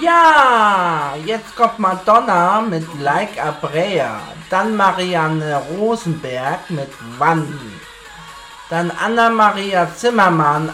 Ja, jetzt kommt Madonna mit Like a Prayer, dann Marianne Rosenberg mit Wann, dann Anna-Maria Zimmermann